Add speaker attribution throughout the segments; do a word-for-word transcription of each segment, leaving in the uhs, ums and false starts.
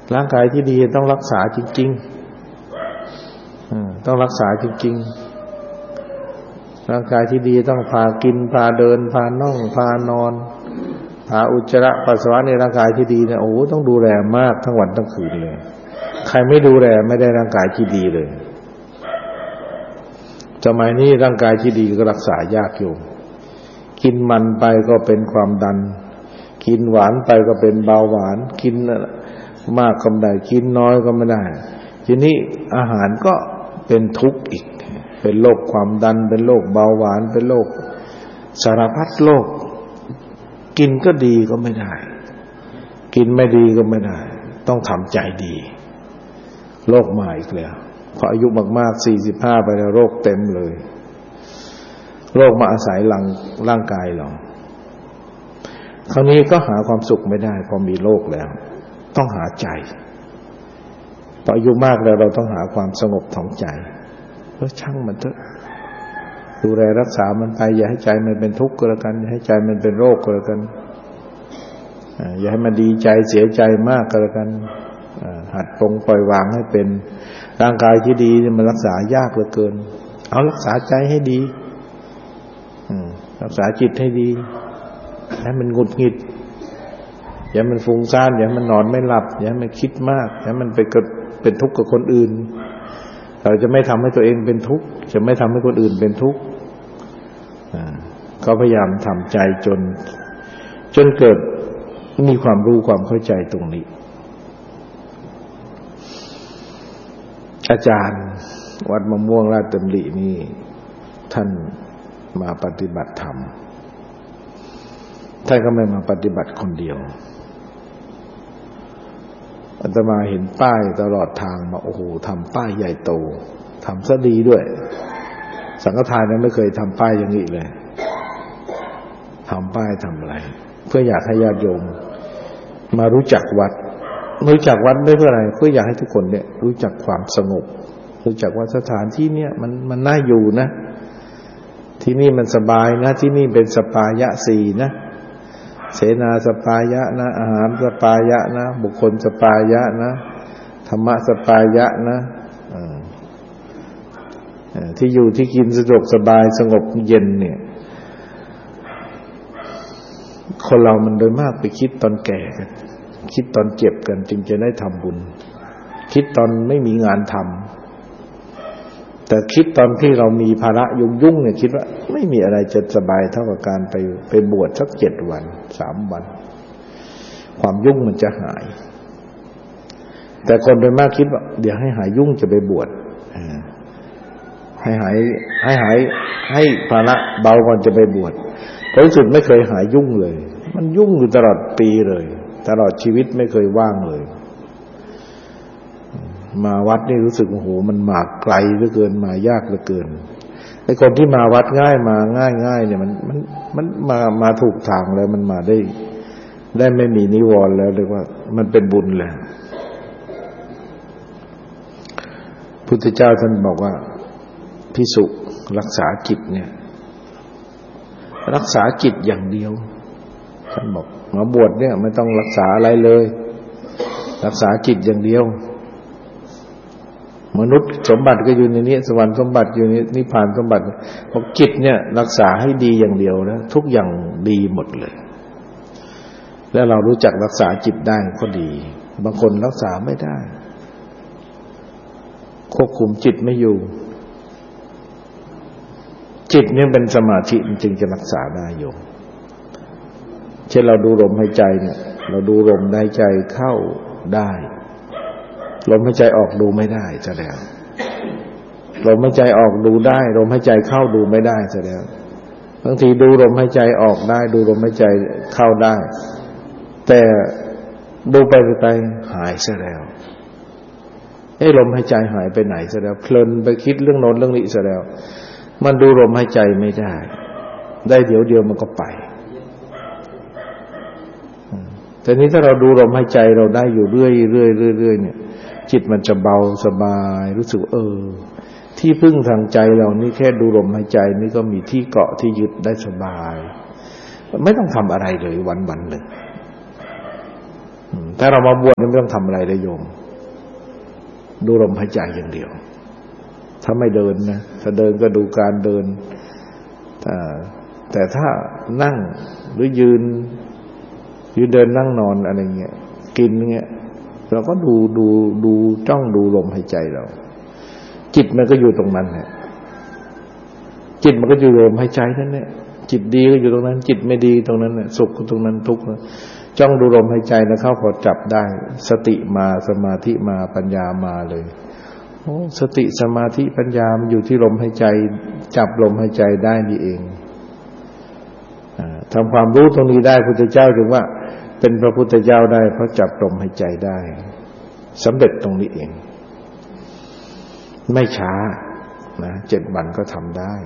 Speaker 1: ร่างกายที่ดีต้องรักษาจริงๆต้องรักษาจริงๆร่างกายที่ดีต้องพากินพาเดินพานั่งพานอนพาอุจจาระปัสสาวะในร่างกายที่ดีเนี่ยโอ้ต้องดูแลมากทั้งวันทั้งคืนเลยใครไม่ดูแลไม่ได้ร่างกายที่ดีเลยสมัยนี้ร่างกายที่ดีก็รักษายากอยู่กินมันไปก็เป็นความดันกินหวานไปก็เป็นเบาหวานกินมากก็ไม่ได้กินน้อยก็ไม่ได้ทีนี้อาหารก็เป็นทุกข์อีกเป็นโรคความดันเป็นโรคเบาหวานเป็นโรคสารพัดโรคกินก็ดีก็ไม่ได้กินไม่ดีก็ไม่ได้ต้องทำใจดีโรคมาอีกแล้วพออายุมากๆสี่สิบห้าไปแล้วโรคเต็มเลยโรคมาอาศัยหลังร่างกายเราคราวนี้ก็หาความสุขไม่ได้พอมีโรคแล้วต้องหาใจพออายุมากแล้วเราต้องหาความสงบของใจเออช่างมันเถอะดูแลรักษามันไปอย่าให้ใจมันเป็นทุกข์ก็แล้วกันอย่าให้ใจมันเป็นโรคก็แล้วกันอย่าให้มันดีใจเสียใจมากก็แล้วกันหัดปรงปล่อยวางให้เป็นร่างกายที่ดีมันรักษายากเหลือเกินเอารักษาใจให้ดีรักษาจิตให้ดีให้มันหงุดหงิดอย่ามันฟุ้งซ่านอย่ามันนอนไม่หลับอย่ามันคิดมากอย่ามันไปเป็นทุกข์กับคนอื่นเราจะไม่ทำให้ตัวเองเป็นทุกข์จะไม่ทำให้คนอื่นเป็นทุกข์ก็พยายามทำใจจนจนเกิดมีความรู้ความเข้าใจตรงนี้อาจารย์วัดมะม่วงราชดำรินี่ท่านมาปฏิบัติธรรมท่านก็ไม่มาปฏิบัติคนเดียวอาตมาเห็นป้ายตลอดทางมาโอ้โหทำป้ายใหญ่โตทำซะดีด้วยสังฆทานนั้นไม่เคยทำป้ายอย่างนี้เลยทำป้ายทำอะไรเพื่ออยากให้ญาติโยมมารู้จักวัดรู้จักวัดไม่เพื่ออะไรเพื่ออยากให้ทุกคนเนี่ยรู้จักความสงบรู้จักว่าสถานที่เนี่ยมันมันน่าอยู่นะที่นี่มันสบายนะที่นี่เป็นสปายะสี่นะเสนาสปายะนะอาหารสปายะนะบุคคลสปายะนะธรรมะสปายะนะที่อยู่ที่กินสะดวกสบายสงบเย็นเนี่ยคนเรามันโดยมากไปคิดตอนแก่กันคิดตอนเจ็บกันจึงจะได้ทำบุญคิดตอนไม่มีงานทำแต่คิดตอนที่เรามีภาระยุ่งๆเนี่ยคิดว่าไม่มีอะไรจะสบายเท่ากับการไปไปบวชสักเจ็ดวันสามวันความยุ่งมันจะหายแต่คนโดยมากคิดว่าเดี๋ยวให้หายยุ่งจะไปบวชให้หายให้หายให้ภาระเบาก่อนจะไปบวชผลสุดไม่เคยหายยุ่งเลยมันยุ่งอยู่ตลอดปีเลยตลอดชีวิตไม่เคยว่างเลยมาวัดนี่รู้สึกโอ้โหมันมาไกลเหลือเกินมายากเหลือเกินไอ้คนที่มาวัดง่ายมาง่ายง่ายเนี่ยมันมันมันมามาถูกทางแล้วมันมาได้ได้ไม่มีนิวรณ์แล้วเรียกว่ามันเป็นบุญแล้วพุทธเจ้าท่านบอกว่าภิกษุรักษาจิตเนี่ยรักษาจิตอย่างเดียวท่านบอกมาบวชเนี่ยไม่ต้องรักษาอะไรเลยรักษาจิตอย่างเดียวมนุษย์สมบัติก็อยู่ในนี้สวรรค์สมบัติอยู่ในนิพพานสมบัติบอกจิตเนี่ยรักษาให้ดีอย่างเดียวนะทุกอย่างดีหมดเลยแล้วเรารู้จักรักษาจิตได้ก็ดีบางคนรักษาไม่ได้ควบคุมจิตไม่อยู่จิตเนี่ยเป็นสมาธิจึงจะรักษาได้อยู่เช่นเราดูลมหายใจเนี่ยเราดูลมหายใจเข้าได้ลมหายใจออกดูไม่ได้ซะแล้วลมหายใจออกดูได้ลมหายใจเข้าดูไม่ได้ซะแล้วบางทีดูลมหายใจออกได้ดูลมหายใจเข้าได้แต่ดูไปไปหายซะแล้วเอ้ลมหายใจหายไปไหนซะแล้วเพลินไปคิดเรื่องโน้นเรื่องนี้ซะแล้วมันดูลมหายใจไม่ได้ได้เดี๋ยวเดียวมันก็ไปแต่นี้ถ้าเราดูลมหายใจเราได้อยู่เรื่อยเรื่อยเรื่อยเรื่อยเนี่ยจิตมันจะเบาสบายรู้สึกเออที่พึ่งทางใจเรานี่แค่ดูลมหายใจนี่ก็มีที่เกาะที่ยึดได้สบายไม่ต้องทำอะไรเลยวันวันหนึ่งถ้าเรามาบวชไม่ต้องทำอะไรเลยโยมดูลมหายใจอย่างเดียวถ้าไม่เดินนะถ้าเดินก็ดูการเดินแต่ถ้านั่งหรือยืนยืนเดินนั่งนอนอะไรเงี้ยกินเงี้ยเราก็ดูดูดูจ้องดูลมหายใจเราจิตมันก็อยู่ตรงนั้นแหละจิตมันก็อยู่ลมหายใจนั่นแหละจิตดีก็อยู่ตรงนั้นจิตไม่ดีตรงนั้นน่ะสุขก็ตรงนั้นทุกข์จ้องดูลมหายใจแล้วเข้าพอจับได้สติมาสมาธิมาปัญญามาเลยโอ้สติสมาธิปัญญามันอยู่ที่ลมหายใจจับลมหายใจได้นี่เองทำความรู้ตรงนี้ได้พุทธเจ้าถึงว่าเป็นพระพุทธเจ้าได้เพราะจับลมหายใจได้สำเร็จตรงนี้เองไม่ช้านะเจ็ดวันก็ทำได้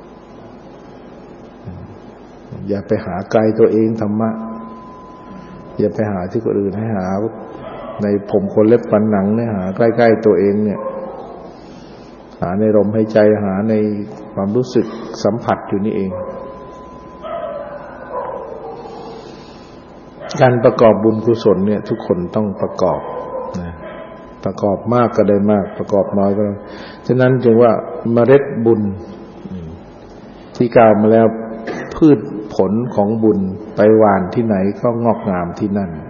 Speaker 1: อย่าไปหาไกลตัวเองธรรมะอย่าไปหาที่คนอื่นให้หาในผมขนเล็บฟันหนังเนี่ยหาใกล้ๆตัวเองเนี่ยหาในลมหายใจหาในความรู้สึกสัมผัสอยู่นี่เองการประกอบบุญกุศลเนี่ยทุกคนต้องประกอบนะประกอบมากก็ได้มากประกอบน้อยก็ได้ฉะนั้นจึงว่าเมล็ดบุญที่กล่าวมาแล้วพืชผลของบุญไปหว่านที่ไหนก็งอกงามที่นั่น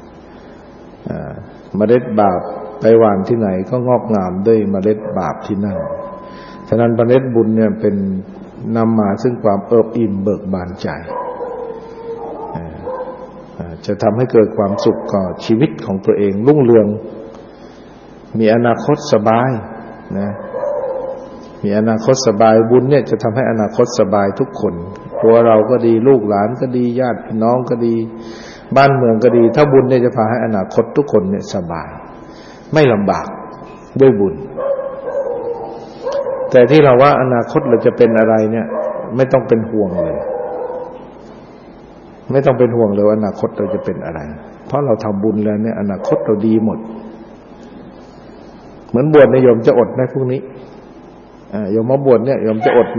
Speaker 1: เมล็ดบาปไปหว่านที่ไหนก็งอกงามด้วยเมล็ดบาปที่นั่นฉะนั้นเมล็ดบุญเนี่ยเป็นนำมาซึ่งความเอิบอิ่มเบิกบานใจจะทำให้เกิดความสุขกับชีวิตของตัวเองรุ่งเรืองมีอนาคตสบายนะมีอนาคตสบายบุญเนี่ยจะทำให้อนาคตสบายทุกคนตัวเราก็ดีลูกหลานก็ดีญาติพี่น้องก็ดีบ้านเมืองก็ดีถ้าบุญเนี่ยจะพาให้อนาคตทุกคนเนี่ยสบายไม่ลำบากด้วยบุญแต่ที่เราว่าอนาคตเราจะเป็นอะไรเนี่ยไม่ต้องเป็นห่วงเลยไม่ต้องเป็นห่วงเลยว่าอนาคตเราจะเป็นอะไรเพราะเราทำบุญแล้วเนี่ยอนาคตเราดีหมดเหมือนบวชในโยมจะอดไหมพวกนี้อ่าโยมมาบวชเนี่ยโยมจะอดไหม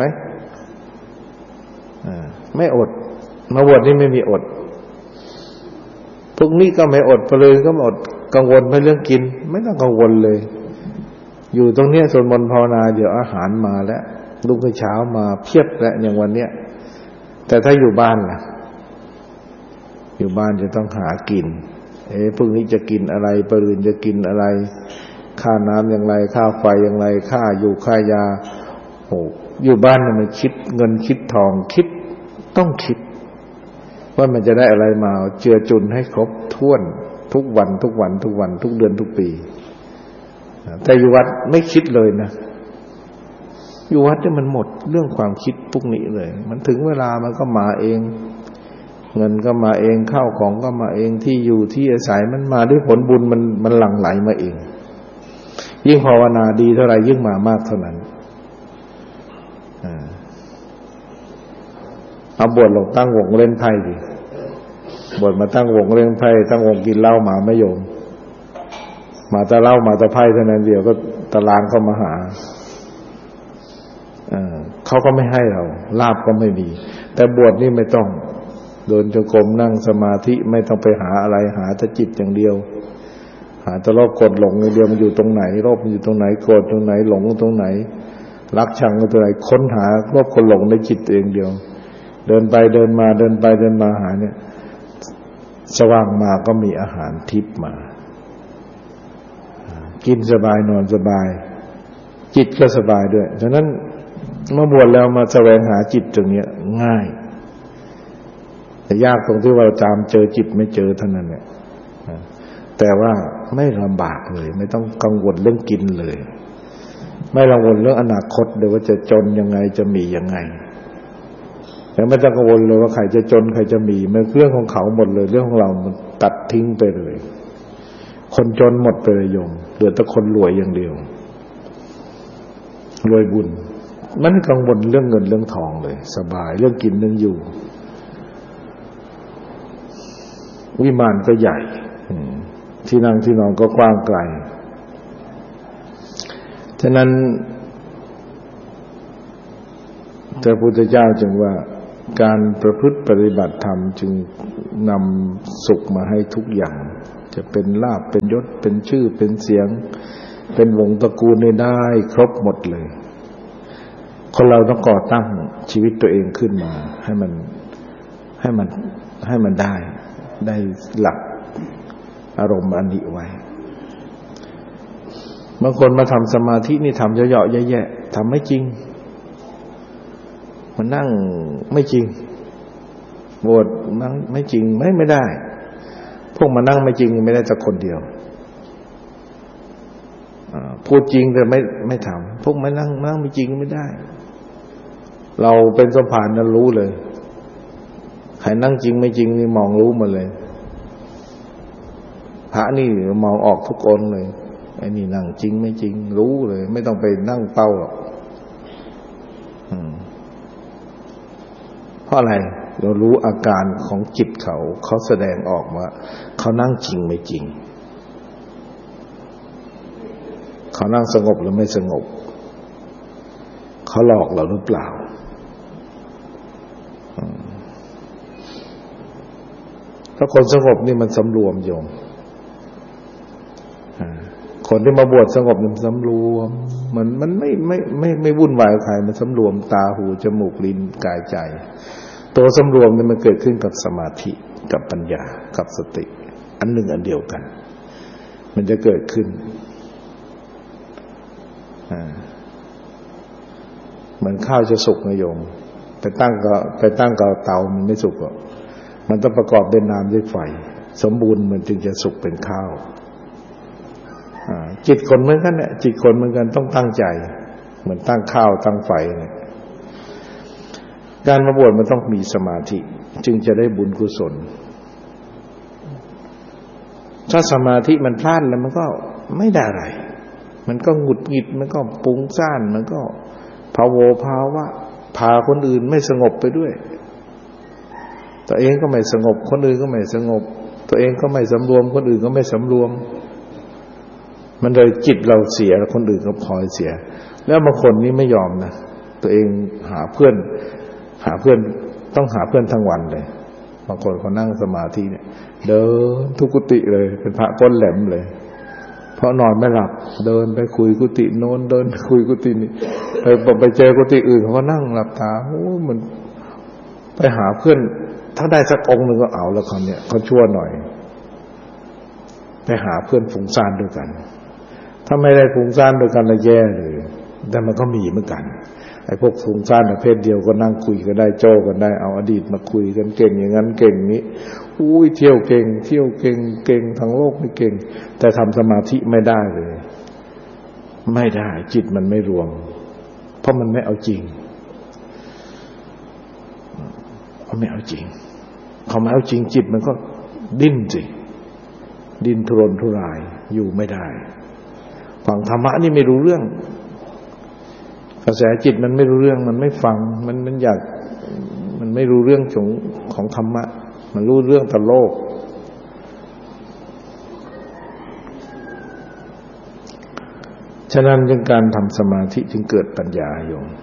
Speaker 1: อ่าไม่อดมาบวชนี่ไม่มีอดพวกนี้ก็ไม่อดไปเลยก็ไม่อดกังวลไม่เรื่องกินไม่ต้องกังวลเลยอยู่ตรงเนี้ยสวดมนต์ภาวนาเดี๋ยวอาหารมาแล้วลุกเช้ามาเพียบแล้วอย่างวันเนี้ยแต่ถ้าอยู่บ้านล่ะอยู่บ้านจะต้องหากินเอ๊ะพรุ่งนี้จะกินอะไรปรืนจะกินอะไรค่าน้ำอย่างไรค่าไฟอย่างไรค่าอยู่ค่ายาโอ้อยู่บ้านเนี่ยมันคิดเงินคิดทองคิดต้องคิดว่ามันจะได้อะไรมาเจือจุนให้ครบถ้วนทุกวันทุกวันทุกวันทุกเดือนทุกปีแต่อยู่วัดไม่คิดเลยนะอยู่วัดเนี่ยมันหมดเรื่องความคิดพวกนี้เลยมันถึงเวลามันก็มาเองเงินก็มาเองข้าวของก็มาเองที่อยู่ที่อาศัยมันมาด้วยผลบุญมันมันหลั่งไหลมาเองยิ่งภาวนาดีเท่าไหร่ยิ่งมามากเท่านั้นเอาบวชลงตั้งวงเล่นไพ่ดิบวชมาตั้งวงเล่นไพ่ตั้งวงกินเหล้ามาไม่โยมมาแต่เหล้ามาแต่ไพ่เท่านั้นเดียวก็ตารางเข้ามาหาเขาก็ไม่ให้เราลาภก็ไม่มีแต่บวชนี่ไม่ต้องเดินจงกรมนั่งสมาธิไม่ต้องไปหาอะไรหาแต่จิตอย่างเดียวหาแต่โลภโกรธหลงอย่างเดียวมันอยู่ตรงไหนโลภมันอยู่ตรงไหนโกรธตรงไหนหลงตรงไหนรักชังตรงไหนค้นหาโลภโกรธหลงในจิตเองเดียวเดินไปเดินมาเดินไปเดินมาหาเนี่ยสว่างมาก็มีอาหารทิพย์มากินสบายนอนสบายจิตก็สบายด้วยฉะนั้นเมื่อบวชแล้วมาแสวงหาจิตตรงนี้ง่ายแต่ยากตรงที่ว่าเราตามเจอจิตไม่เจอเท่านั้นเนี่ยแต่ว่าไม่ลำบากเลยไม่ต้องกังวลเรื่องกินเลยไม่กังวลเรื่องอนาคตเลยว่าจะจนยังไงจะมียังไงแต่ไม่ต้องกังวลเลยว่าใครจะจนใครจะมีมันเรื่องของเขาหมดเลยเรื่องของเรามันตัดทิ้งไปเลยคนจนหมดไปเลยโยมเหลือแต่คนรวยอย่างเดียวรวยบุญไม่กังวลเรื่องเงินเรื่องทองเลยสบายเรื่องกินเรื่องอยู่วิมานก็ใหญ่ที่นั่งที่นอนก็กว้างไกลฉะนั้นพระพุทธเจ้าจึงว่าการประพฤติปฏิบัติธรรมจึงนำสุขมาให้ทุกอย่างจะเป็นลาภเป็นยศเป็นชื่อเป็นเสียงเป็นวงตระกูลได้ครบหมดเลยคนเราต้องก่อตั้งชีวิตตัวเองขึ้นมาให้มันให้มันให้มันได้ได้หลักอารมณ์อันนี้ไว้บางคนมาทำสมาธินี่ทำเยอะๆแย่ๆทำไม่จริงมันนั่งไม่จริงบวชนั่งไม่จริงไม่ไม่ได้พวกมานั่งไม่จริงไม่ได้สักคนเดียวพูดจริงแต่ไม่ไม่ทำพวกมานั่งนั่งไม่จริงไม่ได้เราเป็นสมภารนั้นรู้เลยใครนั่งจริงไม่จริงนี่มองรู้หมดเลยพระนี่มองออกทุกองค์เลยไอ้นี่นั่งจริงไม่จริงรู้เลยไม่ต้องไปนั่งเป้าหรอกเพราะอะไรเรารู้อาการของจิตเขาเขาแสดงออกว่าเขานั่งจริงไม่จริงเขานั่งสงบหรือไม่สงบเขาหลอกเราหรือเปล่าถ้าคนสงบนี่มันสำรวมโยมคนที่มาบวชสงบมันสำรวมมันมันไม่ไม่ไม่ไม่วุ่นวายกับใครมันสำรวมตาหูจมูกลิ้นกายใจตัวสำรวมนี่มันเกิดขึ้นกับสมาธิกับปัญญากับสติอันหนึ่งอันเดียวกันมันจะเกิดขึ้นเหมือนข้าวจะสุกนะโยมไปตั้งก็ไปตั้งกับเตามันไม่สุกหรอกมันต้องประกอบด้วยน้ำด้วยไฟสมบูรณ์มันจึงจะสุกเป็นข้าวจิตคนเหมือนกันเนี่ยจิตคนเหมือนกันต้องตั้งใจเหมือนตั้งข้าวตั้งไฟเนี่ยการมาบวชมันต้องมีสมาธิจึงจะได้บุญกุศลถ้าสมาธิมันพลาดแล้วมันก็ไม่ได้อะไรมันก็หงุดหงิดมันก็ปุ้งซ่านมันก็ภาวะภาวะพาคนอื่นไม่สงบไปด้วยตัวเองก็ไม่สงบคนอื่นก็ไม่สงบตัวเองก็ไม่สำรวมคนอื่นก็ไม่สำรวมมันเลยจิตเราเสียแล้วคนอื่นก็พลอยเสียแล้วบางคนนี่ไม่ยอมนะตัวเองหาเพื่อนหาเพื่อนต้องหาเพื่อนทั้งวันเลยบางคนเขานั่งสมาธิเนี่ยเดินทุกกุฏิเลยเป็นพระก้นแหลมเลยเพราะนอนไม่หลับเดินไปคุยกุฏิโน้นเดินคุยกุฏินี้ไปไปเจอกุฏิอื่นเขาก็นั่งหลับตาโอ้มันไปหาเพื่อนถ้าได้สักองค์หนึ่งก็เอาแล้วเขาเนี่ยเขาชั่วหน่อยไปหาเพื่อนฟุ้งซ่านด้วยกันถ้าไม่ได้ฟุ้งซ่านด้วยกันแล้วแย่เลยแต่มันก็มีเหมือนกันไอ้พวกฟุ้งซ่านประเภทเดียวก็นั่งคุยกันได้โจ้กันได้เอาอดีตมาคุยกันเก่งอย่างนั้นเก่งนี้อุ้ยเที่ยวเก่งเที่ยวเก่งเก่งทั้งโลกนี่เก่งแต่ทำสมาธิไม่ได้เลยไม่ได้จิตมันไม่รวมเพราะมันไม่เอาจริงเขาไม่เอาจริงเขาไม่เอาจริงจิตมันก็ดิ้นสิดิ้นทุรนทุรายอยู่ไม่ได้ฟังธรรมะนี่ไม่รู้เรื่องกระแสจิตมันไม่รู้เรื่องมันไม่ฟังมันมันอยากมันไม่รู้เรื่องของของธรรมะมันรู้เรื่องแต่โลกฉะนั้นจึงการทำสมาธิจึงเกิดปัญญาโยม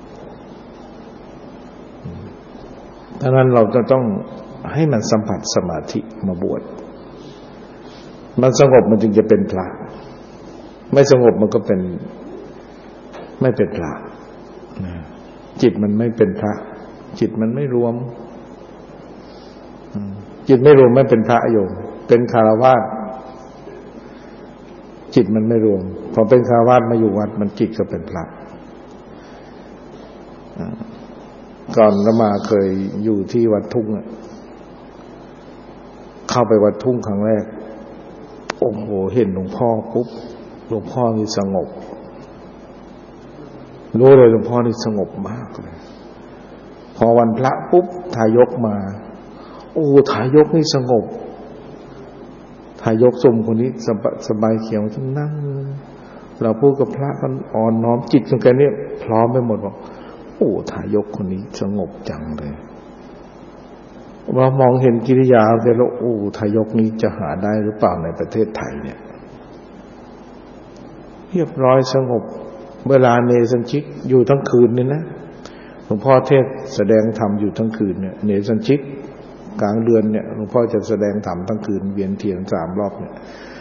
Speaker 1: ดังนั้นเราจะต้องให้มันสัมผัสสมาธิมาบวชมันสงบมันจึงจะเป็นพระไม่สงบมันก็เป็นไม่เป็นพระจิตมันไม่เป็นพระจิตมันไม่รวมจิตไม่รวมไม่เป็นพระโยมเป็นคฤหัสถ์จิตมันไม่รวมพอเป็นคฤหัสถ์มาอยู่วัดมันจิตก็เป็นพระก่อนละมาเคยอยู่ที่วัดทุ่งเข้าไปวัดทุ่งครั้งแรกโอ้โหเห็นหลวงพ่อปุ๊บหลวงพ่อนี่สงบรู้เลยหลวงพ่อนี่สงบมากเลยพอวันพระปุ๊บทายกมาโอ้ทายกนี่สงบทายกสมคนนี้สบายสบายเขียวทั้งนั่งเราพูดกับพระกันอ่อนน้อมจิตของแกเนี่ยพร้อมไปหมดบอกโอ้ทายกคนนี้สงบจังเลยว่ามองเห็นกิริยาแกแล้วโอ้ทายกนี้จะหาได้หรือเปล่าในประเทศไทยเนี่ยเรียบร้อยสงบเวลาเนสัญชิกอยู่ทั้งคืนนี่นะหลวงพ่อเทศแสดงธรรมอยู่ทั้งคืนเนี่ยเนสัญชิกกลางเดือนเนี่ยหลวงพ่อจะแสดงธรรมทั้งคืนเวียนเทียนสามรอบเนี่ย